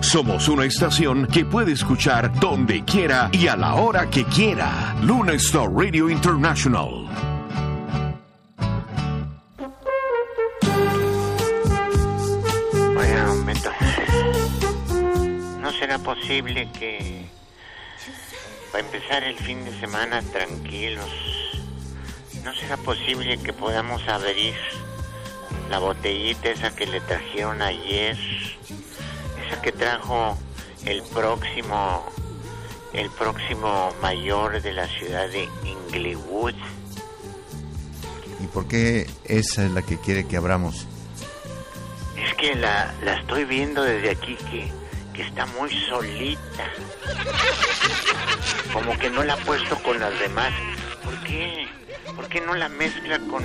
Somos una estación que puede escuchar donde quiera y a la hora que quiera. Luna Star Radio International. Bueno, ¿no será posible que para empezar el fin de semana tranquilos, no será posible que podamos abrir la botellita esa que le trajeron ayer, esa que trajo el próximo mayor de la ciudad de Inglewood? ¿Y por qué esa es la que quiere que abramos? Es que la estoy viendo desde aquí que está muy solita. Como que no la ha puesto con las demás. ¿Por qué? ¿Por qué no la mezcla con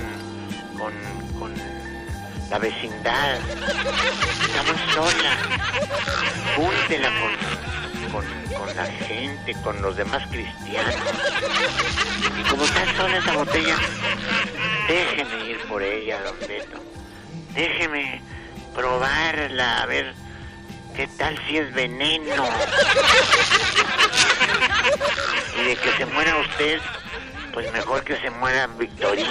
la vecindad? Está muy sola. Júntela con la gente, con los demás cristianos. Y como está sola esa botella, déjeme ir por ella, don Beto. Déjeme probarla, a ver qué tal si es veneno. Y de que se muera usted, pues mejor que se muera Victorino.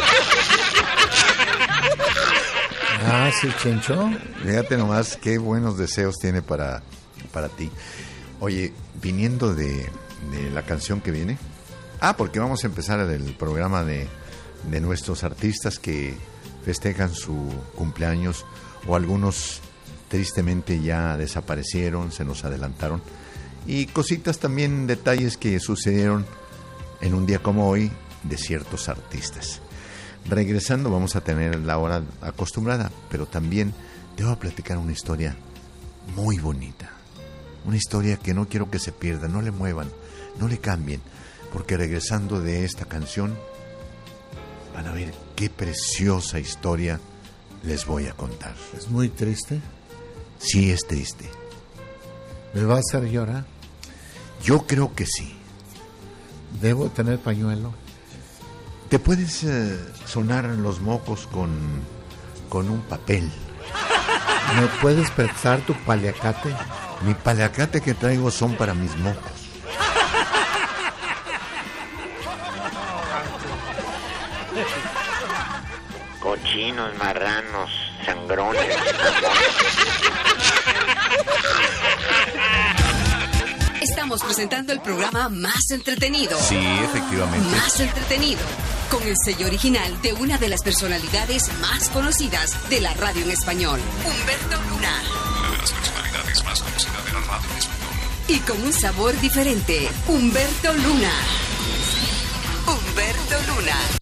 Ah, sí, Chencho. Fíjate nomás qué buenos deseos tiene para ti. Oye, viniendo de la canción que viene. Porque vamos a empezar el programa de nuestros artistas que festejan su cumpleaños, o algunos tristemente ya desaparecieron, se nos adelantaron, y cositas también, detalles que sucedieron en un día como hoy de ciertos artistas. Regresando vamos a tener la hora acostumbrada, pero también te voy a platicar una historia muy bonita, una historia que no quiero que se pierda. No le muevan, no le cambien, porque regresando de esta canción van a ver qué preciosa historia les voy a contar. ¿Es muy triste? Sí, es triste. ¿Me va a hacer llorar? Yo creo que sí. ¿Debo tener pañuelo? Te puedes sonar los mocos con un papel. ¿Me puedes prestar tu paliacate? Mi paliacate que traigo son para mis mocos. Cochinos, marranos, sangrones. Estamos presentando el programa más entretenido. Sí, efectivamente. Más entretenido. Con el sello original de una de las personalidades más conocidas de la radio en español, Humberto Luna. Una de las personalidades más conocidas de la radio en español. Y con un sabor diferente, Humberto Luna. Humberto Luna.